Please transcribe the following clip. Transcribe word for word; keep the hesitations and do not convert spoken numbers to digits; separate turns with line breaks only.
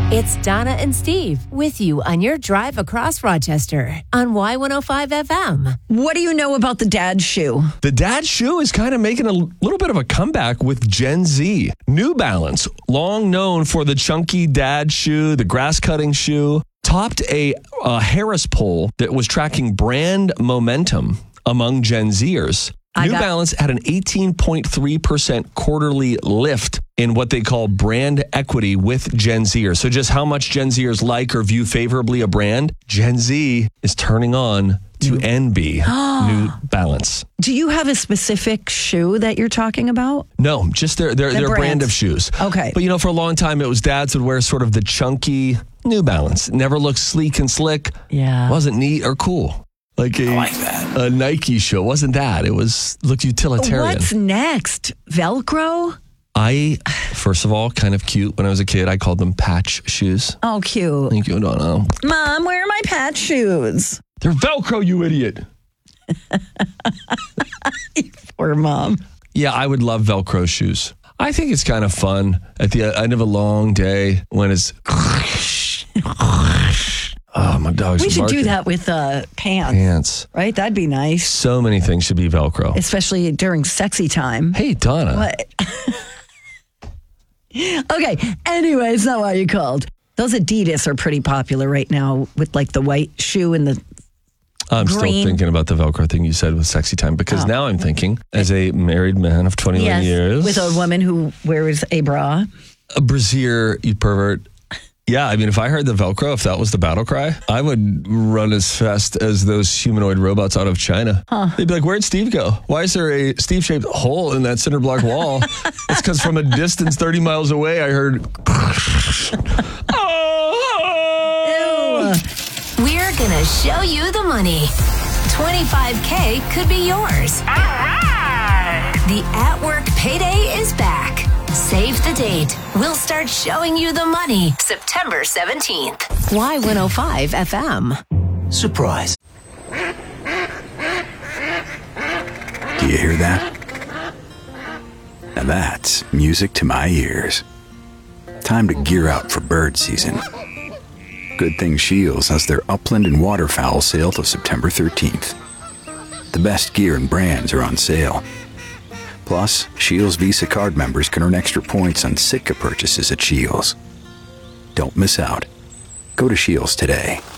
It's Donna and Steve with you on your drive across Rochester on Y one oh five F M.
What do you know about the dad shoe?
The dad shoe is kind of making a little bit of a comeback with Gen Z. New Balance, long known for the chunky dad shoe, the grass cutting shoe, topped a, a Harris poll that was tracking brand momentum among Gen Zers.
I
New
got-
Balance had an eighteen point three percent quarterly lift in what they call brand equity with Gen Zers. So just how much Gen Zers like or view favorably a brand, Gen Z is turning on to envy New Balance.
Do you have a specific shoe that you're talking about?
No, just their their,
The
their brand
brand.
of shoes.
Okay.
But you know, for a long time, it was dads would wear sort of the chunky New Balance. It never looked sleek and slick.
Yeah.
Wasn't neat or cool. Like a,
I like that.
a Nike shoe. It wasn't that. It was looked utilitarian.
What's next? Velcro?
I, first of all, kind of cute. When I was a kid, I called them patch shoes.
Oh, cute.
Thank you, Donna.
Mom, where are my patch shoes?
They're Velcro, you idiot.
Poor mom.
Yeah, I would love Velcro shoes. I think it's kind of fun at the end of a long day when it's... Oh, my dog's
We should
barking.
do that with uh, pants,
Pants.
right? That'd be nice,
So many things should be Velcro.
especially during sexy time.
Hey, Donna.
What? Okay, anyway, it's not why you called. Those Adidas are pretty popular right now with like the white shoe and the...
I'm
green.
still thinking about the Velcro thing you said with sexy time because now I'm thinking, as a married man of twenty-one years.
with a woman who wears a bra.
A brassiere, you pervert. Yeah, I mean, if I heard the Velcro, if that was the battle cry, I would run as fast as those humanoid robots out of China. They'd be like, where'd Steve go? Why is there a Steve-shaped hole in that cinder block wall? It's because from a distance thirty miles away, I heard...
Ew.
We're going to show you the money. twenty-five K could be yours.
All right.
The At Work Payday is back. Save the date. We'll start showing you the money September seventeenth. Y one oh five F M.
Surprise.
Do you hear that? Now that's music to my ears. Time to gear up for bird season. Good thing Shields has their upland and waterfowl sale till September thirteenth. The best gear and brands are on sale. Plus, Shields Visa card members can earn extra points on Sitka purchases at Shields. Don't miss out. Go to Shields today.